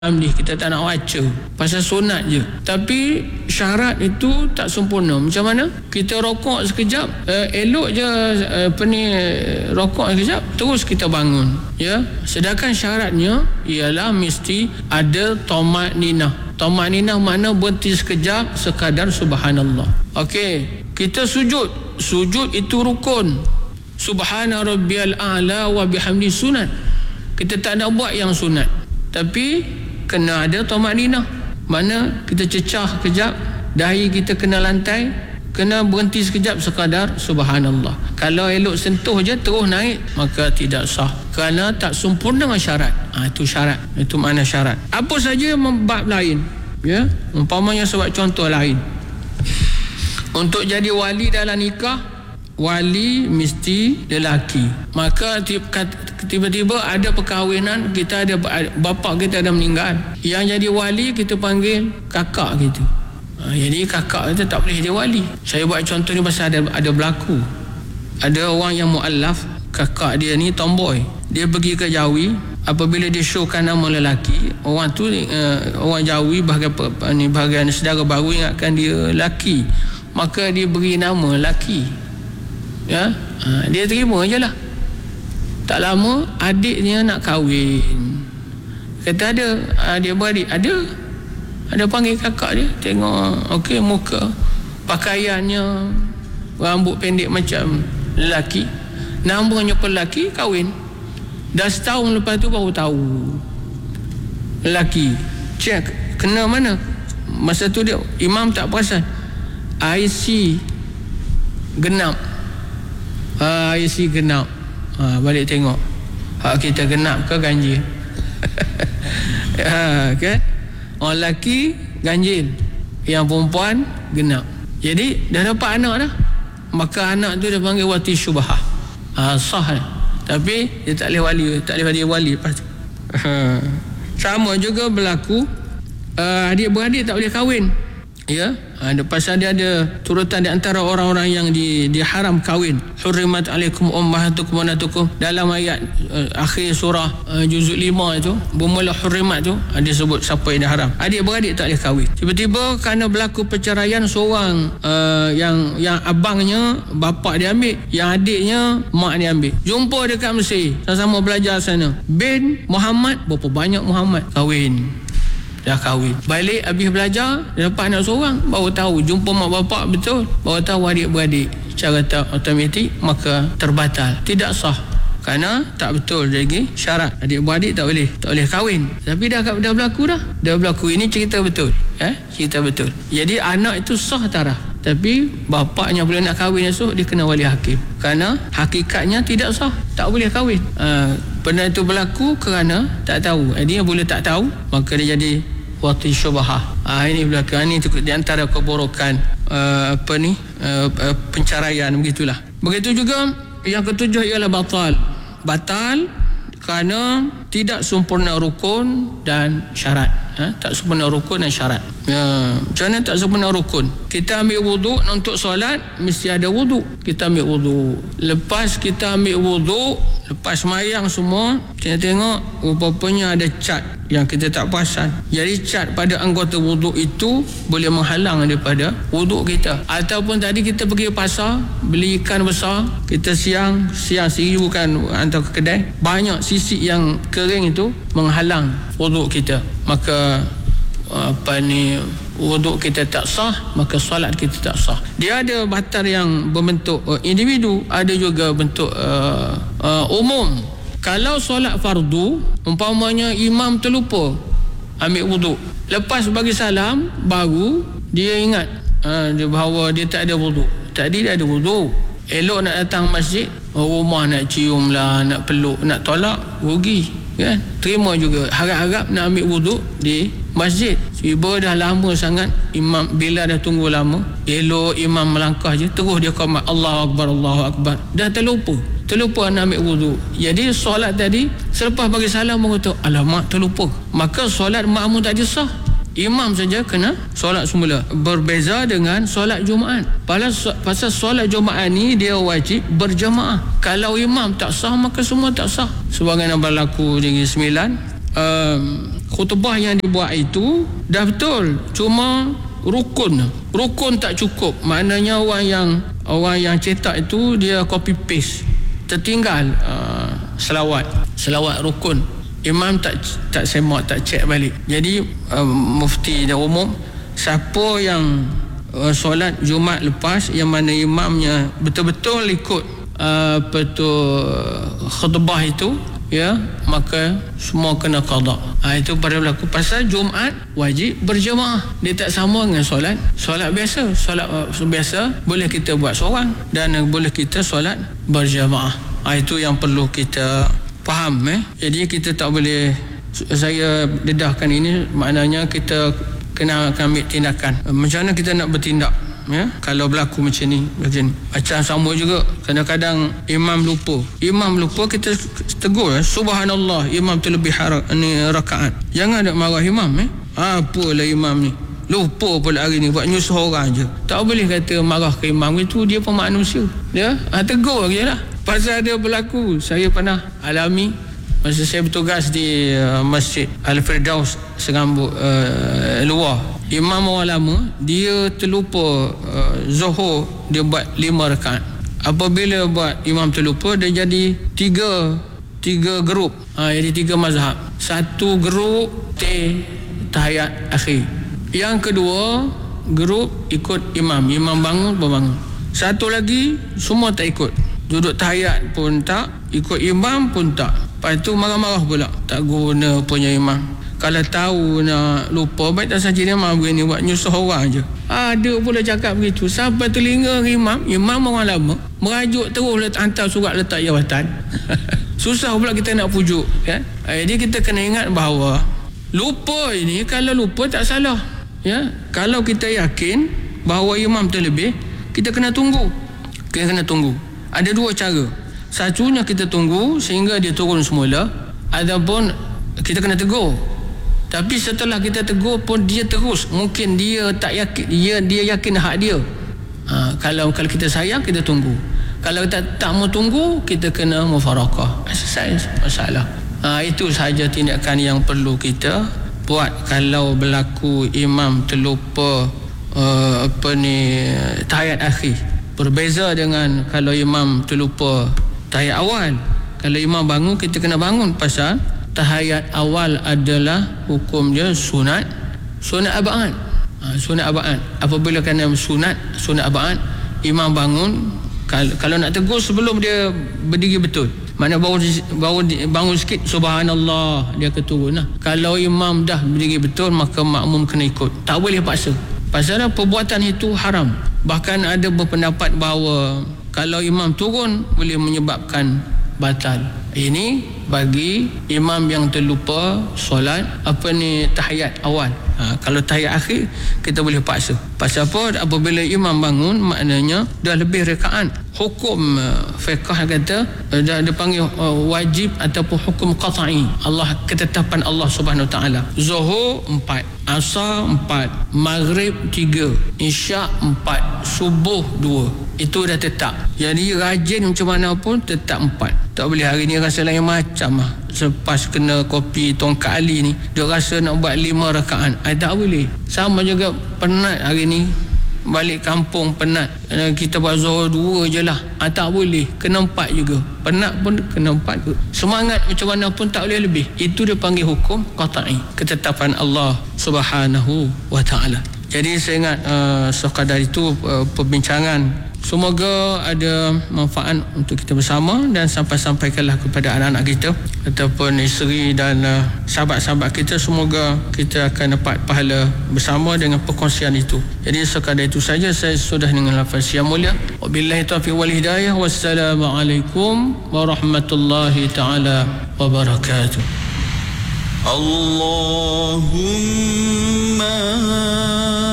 ni kita tak nak baca pasal sunat je, tapi syarat itu tak sempurna. Macam mana kita rokok sekejap, elok je rokok sekejap terus kita bangun, ya. Sedangkan syaratnya ialah mesti ada tamakninah. Tamakninah makna berhenti sekejap sekadar subhanallah. Okey, kita sujud itu rukun. Subhana rabbiyal a'la wa bihamdi sunat. Kita tak nak buat yang sunat, tapi kena ada tamakninah. Mana kita cecah kejap, dahi kita kena lantai, kena berhenti sekejap sekadar subhanallah. Kalau elok sentuh je terus naik, maka tidak sah, kerana tak sempurna syarat. Itu syarat, itu makna syarat. Apa saja bab lain, ya, umpamanya sebab contoh lain, untuk jadi wali dalam nikah, wali mesti lelaki. Maka tiba-tiba ada perkahwinan, kita ada bapa kita ada meninggal, yang jadi wali kita panggil kakak kita. Jadi kakak kita tak boleh jadi wali. Saya buat contoh ni pasal ada berlaku. Ada orang yang mu'allaf, kakak dia ni tomboy. Dia pergi ke Jawi, apabila dia showkan nama lelaki, orang tu orang Jawi bahagian saudara baru ingatkan dia lelaki, maka dia beri nama lelaki. Ya, dia terima je lah. Tak lama adiknya nak kahwin. Kata ada adik beradik, ada panggil kakak dia, tengok okey muka, pakaiannya, rambut pendek macam lelaki, namanya pun lelaki, kahwin. Dah setahun lepas tu baru tahu lelaki. Cek kena mana. Masa tu dia imam tak perasan, IC genap. IC genap. Balik tengok, hak kita genap ke ganjil? Kan? Orang lelaki ganjil, yang perempuan genap. Jadi dah dapat anak dah, maka anak tu dia panggil wati syubhah. Sah dah. Tapi dia tak boleh wali, tak boleh wali lepas tu. Sama juga berlaku adik-beradik tak boleh kahwin, ya. Pasal dia ada turutan di antara orang-orang yang diharam kahwin. Hurrimat alaikum ummahatukum wa banatukum. Dalam ayat akhir surah juzuk 5 itu, bermula hurrimat tu, dia sebut siapa yang diharam. Adik-beradik tak boleh kahwin. Tiba-tiba kerana berlaku perceraian, seorang yang abangnya bapak dia ambil, yang adiknya mak dia ambil. Jumpa dekat Mesir, sama-sama belajar sana. Bin Muhammad, berapa banyak Muhammad kahwin. Dah kahwin, balik habis belajar, dapat anak seorang, baru tahu jumpa mak bapak betul, baru tahu adik-beradik. Secara automatik maka terbatal, tidak sah, kerana tak betul lagi syarat. Adik-beradik tak boleh kahwin. Tapi dah berlaku dah berlaku. Ini cerita betul, cerita betul. Jadi anak itu sah tarah, tapi bapaknya boleh nak kahwin esok, dia kena wali hakim, kerana hakikatnya tidak sah, tak boleh kahwin. Benda itu berlaku kerana tak tahu. Dia boleh tak tahu, maka dia jadi wati syubhah. Ini berlaku. Ini di antara keburukan penceraian, begitulah. Begitu juga yang ketujuh ialah batal kerana tidak sempurna rukun dan syarat. Tak sempurna rukun dan syarat. Macam mana tak sempurna rukun? Kita ambil wuduk untuk solat, mesti ada wuduk. Kita ambil wuduk. Lepas kita ambil wuduk, lepas semayang semua, kita tengok rupanya ada cat yang kita tak perasan. Jadi cat pada anggota wuduk itu boleh menghalang daripada wuduk kita. Ataupun tadi kita pergi pasar, beli ikan besar, kita siang kan hantar ke kedai, banyak sisik yang kering itu menghalang wuduk kita, maka wuduk kita tak sah, maka solat kita tak sah. Dia ada batal yang berbentuk individu, ada juga bentuk umum. Kalau solat fardu, umpamanya imam terlupa ambil wuduk, lepas bagi salam baru dia ingat bahawa dia tak ada wuduk. Tadi dia ada wuduk, elok nak datang masjid, rumah nak cium lah, nak peluk, nak tolak, rugi, kan? Terima juga, harap-harap nak ambil wuduk di masjid. Tiba dah lama sangat, imam bila dah tunggu lama, elok imam melangkah je, terus dia qamat, Allahu Akbar, Allahu Akbar, dah terlupa nak ambil wuduk. Jadi solat tadi selepas bagi salam baru tahu, alamak terlupa, maka solat makmum tak sah. Imam saja kena solat semula. Berbeza dengan solat Jumaat. Pasal solat Jumaat ni dia wajib berjamaah. Kalau imam tak sah, maka semua tak sah. Sebagaimana berlaku di 9 khutbah yang dibuat itu dah betul, cuma rukun tak cukup. Maknanya orang yang cetak itu dia copy paste, tertinggal selawat rukun. Imam tak semak, tak cek balik. Jadi mufti dan umum, siapa yang solat Jumaat lepas yang mana imamnya betul-betul ikut khutbah itu, ya, maka semua kena qada. Itu pada berlaku. Pasal Jumaat wajib berjemaah. Dia tak sama dengan solat biasa. Solat biasa boleh kita buat seorang dan boleh kita solat berjemaah. Itu yang perlu kita faham. Jadi kita tak boleh, saya dedahkan ini, maknanya kita kena ambil tindakan. Macam mana kita nak bertindak, ya, kalau berlaku macam ni. Macam sama juga, kadang-kadang imam lupa kita tegur, subhanallah, imam terlebih rakaat. Jangan nak marah imam. Apalah imam ni lupa pula hari ni, buat nyusuh orang je. Tak boleh kata marah ke imam, itu dia pun manusia. Dia tegur je lah. Pasal dia berlaku, saya pernah alami masa saya bertugas di Masjid Al-Firdaus Serambut luar. Imam orang lama, dia terlupa Zuhur, dia buat 5 rakaat. Apabila buat imam terlupa, dia jadi tiga grup. Jadi 3 mazhab. Satu grup tahiyat akhir. Yang kedua grup ikut imam bangun. Satu lagi semua tak ikut, duduk tahiyat pun tak, ikut imam pun tak. Lepas tu marah-marah pula, tak guna punya imam. Kalau tahu nak lupa, baik tak saja imam begini, buat nyusuh orang je. Ada pula cakap begitu sampai telinga imam orang lama, merajuk terus hantar surat letak jawatan. Susah pula kita nak pujuk, kan? Jadi kita kena ingat bahawa lupa ini, kalau lupa tak salah, ya. Kalau kita yakin bahawa imam terlebih, kita kena tunggu. Ada 2 cara. Satunya kita tunggu sehingga dia turun semula, ataupun kita kena tegur. Tapi setelah kita tegur pun dia terus, mungkin dia tak yakin, dia yakin hak dia. Kalau kita sayang, kita tunggu. Kalau kita tak mau tunggu, kita kena mufarakah. Selesai masalah. Itu sahaja tindakan yang perlu kita buat kalau berlaku imam terlupa tahiyat akhir. Berbeza dengan kalau imam terlupa tahiyat awal. Kalau imam bangun, kita kena bangun, pasal tahiyat awal adalah hukum dia sunat abad. Sunat abad. Apabila kena sunat abad, imam bangun. Kalau nak tegur sebelum dia berdiri betul, mana baru bangun sikit, subhanallah, dia keturun lah. Kalau imam dah berdiri betul, maka makmum kena ikut, tak boleh paksa. Pasal perbuatan itu haram. Bahkan ada berpendapat bahawa kalau imam turun boleh menyebabkan batal. Ini bagi imam yang terlupa solat tahiyat awal. Kalau tahiyat akhir kita boleh paksa. Pasal apa? Apabila imam bangun, maknanya dah lebih rakaat. Hukum fiqh kata dah dipanggil wajib ataupun hukum qat'i. Ketetapan Allah Subhanahu Wa Taala. Zuhur 4, Asar 4, Maghrib 3, Isyak 4, Subuh 2. Itu dah tetap. Jadi rajin macam mana pun tetap 4. Tak boleh hari ni rasa lain macam selepas kena kopi tongkat Ali ni, dia rasa nak buat 5 rakaat. Tak boleh. Sama juga penat hari ni, balik kampung penat, kita buat zuhur 2 je lah. Tak boleh, kena 4 juga. Penat pun kena 4 juga. Semangat macam mana pun tak boleh lebih. Itu dia panggil hukum qat'i, ketetapan Allah Subhanahu Wa Taala. Jadi saya ingat sekadar itu perbincangan. Semoga ada manfaat untuk kita bersama, dan sampaikanlah kepada anak-anak kita ataupun isteri dan sahabat-sahabat kita. Semoga kita akan dapat pahala bersama dengan perkongsian itu. Jadi sekadar itu saja, saya sudah dengan lafaz yang mulia. Wabillahi taufiq wal hidayah. Wassalamualaikum warahmatullahi taala wabarakatuh. Allahumma